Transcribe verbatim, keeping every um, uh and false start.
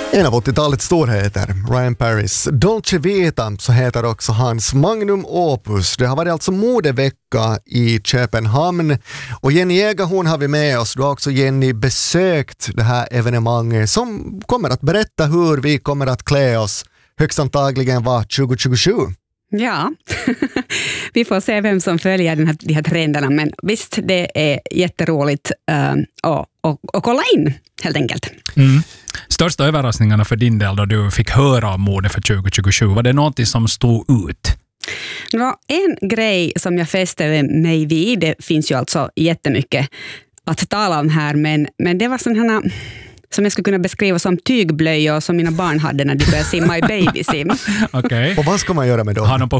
En av åttiotalets storheter, Ryan Paris. Dolce Vita, så heter också hans magnum opus. Det har varit alltså modevecka i Köpenhamn. Och Jenny Jägerhorn har vi med oss. Du har också, Jenny, besökt det här evenemanget som kommer att berätta hur vi kommer att klä oss högst antagligen var tjugo tjugosju. Ja, vi får se vem som följer den här, de här trenderna, men visst, det är jätteroligt uh, att, att, att kolla in, helt enkelt. Mm. Största överraskningarna för din del då du fick höra om mode för tjugo tjugosju, var det något som stod ut? Ja, en grej som jag fäste mig vid, det finns ju alltså jättemycket att tala om här, men, men det var sådana som jag skulle kunna beskriva som tygblöjor som mina barn hade när de började simma i babysim. Okay. Och vad ska man göra med dem? Har de på